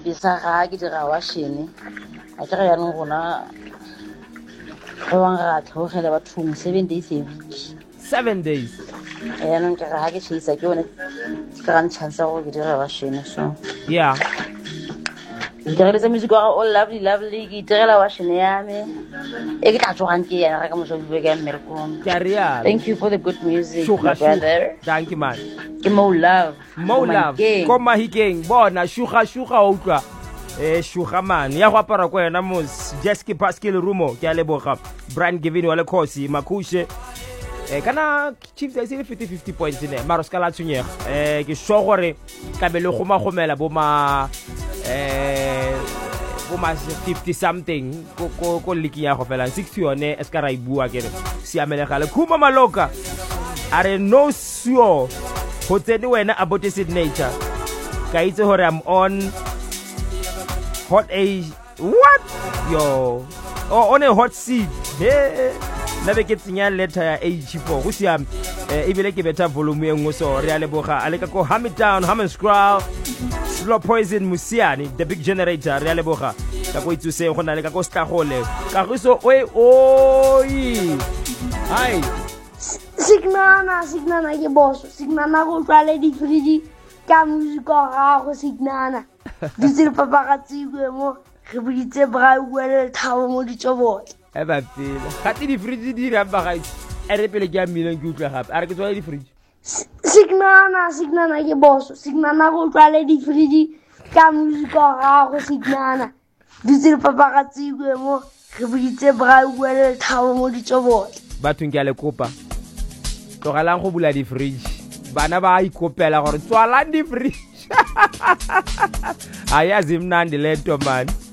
bisa ga ke dira washene a ke ga yanong gona go wang ga tlhogela bathong 7 days a week 7 days yanong ke ga ke tshisa ke one ka ga chance go ke dira washene so yeah direla tsa music wa all lovely ke direla washene ya me e ke tla tsogang ke yana ka moso bue ka mmerkong Real. thank you for the good music Shuka, my brother thank you man ke Mo Love ko mahikeng bona shuga o utlwa shuga man ya go apara ko yena mos Jeski Pascal Rumo ke a leboga Brian Givini wa le Khosi Makushe kana Chiefs a se 50 points ne maro ska la tsunyega ke sho gore ka be le goma gomela bo ma 50 something ko liki ya go fela 60 yone eska ra ibua kere siamelega le Khuma Maloka are no sure go tsene wena about the signature ka itse gore I'm on hot age what yo on a hot seat na be ke tsenya letter ya H4 go siame ebile ke beta volume engwe so re a leboga a leka ko Hamid Town Hamid Scroll Slow Poison Musiani the big generator re a leboga ka go itsuse go na le ka go Stagole ka go so oi hi Signana ke boso Signana go tlwale di fridi ka music ga go Signana di tsile papagatsi go mo re buditse bra uele thabo mo ditsobotla e ba pele gati di fridi di ra ba gae ere pele ke a mmileng ke utlwa gape a re ke tswa di fridi Signana ke boso Signana go tlwale di fridi ka music ga go Signana di tsile papagatsi go mo re buditse bra uele thabo mo ditsobotla bathong ke a le kopa tlogelang go bula di fridge bana ba ikopela gore tswalang di fridge ayazi mnandi lento man